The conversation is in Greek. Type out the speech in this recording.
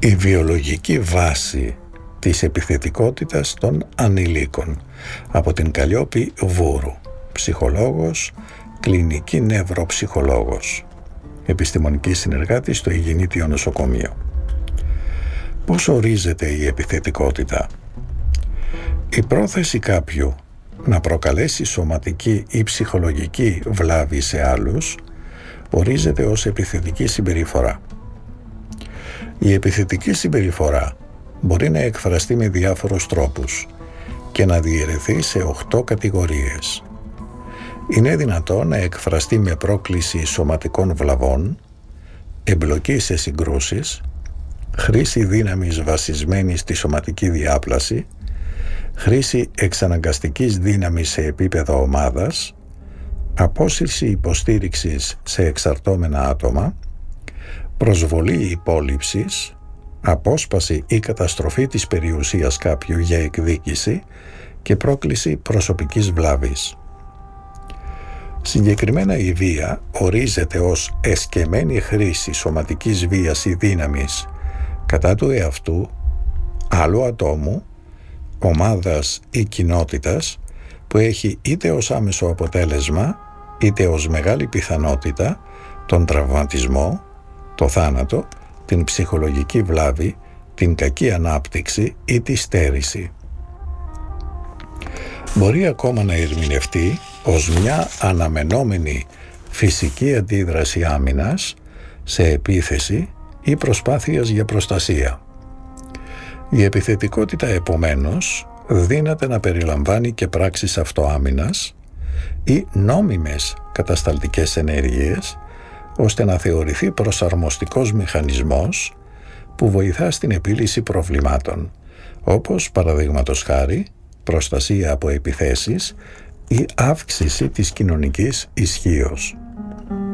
Η βιολογική βάση της επιθετικότητας των ανηλίκων, από την Καλλιόπη Βούρου, ψυχολόγος, κλινική νευροψυχολόγος, επιστημονική συνεργάτη στο Υγεννήτιο Νοσοκομείο. Πώς ορίζεται η επιθετικότητα? Η πρόθεση κάποιου να προκαλέσει σωματική ή ψυχολογική βλάβη σε άλλους ορίζεται ως επιθετική συμπεριφορά. Η επιθετική συμπεριφορά μπορεί να εκφραστεί με διάφορους τρόπους και να διαιρεθεί σε 8 κατηγορίες. Είναι δυνατό να εκφραστεί με πρόκληση σωματικών βλαβών, εμπλοκή σε συγκρούσεις, χρήση δύναμης βασισμένη στη σωματική διάπλαση, χρήση εξαναγκαστικής δύναμης σε επίπεδο ομάδας, απόσυρση υποστήριξης σε εξαρτώμενα άτομα, προσβολή υπόλοιψης, απόσπαση ή καταστροφή της περιουσίας κάποιου για εκδίκηση και πρόκληση προσωπικής βλάβης. Συγκεκριμένα η βία ορίζεται ως εσκεμμένη χρήση σωματικής βίας ή δύναμης κατά του εαυτού, άλλου ατόμου, ομάδας ή κοινότητας που έχει είτε ως άμεσο αποτέλεσμα είτε ως μεγάλη πιθανότητα τον τραυματισμό, το θάνατο, την ψυχολογική βλάβη, την κακή ανάπτυξη ή τη στέρηση. Μπορεί ακόμα να ερμηνευτεί ως μια αναμενόμενη φυσική αντίδραση άμυνας σε επίθεση ή προσπάθειας για προστασία. Η επιθετικότητα επομένως δύναται να περιλαμβάνει και πράξεις αυτοάμυνας ή νόμιμες κατασταλτικές ενέργειες, ώστε να θεωρηθεί προσαρμοστικός μηχανισμός που βοηθά στην επίλυση προβλημάτων, όπως παραδείγματος χάρη προστασία από επιθέσεις ή αύξηση της κοινωνικής ισχύος.